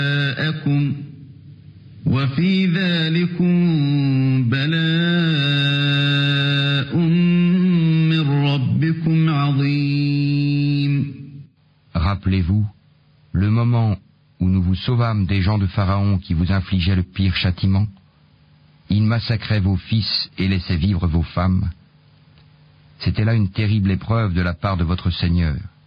آباءكم وفي ذلكم بلاء من ربكم عظيم. Rappelez-vous le moment où nous vous sauvâmes des gens de Pharaon qui vous infligeaient le pire châtiment. Ils massacraient vos fils et laissaient vivre vos femmes. C'était là une terrible épreuve de la part de votre Seigneur.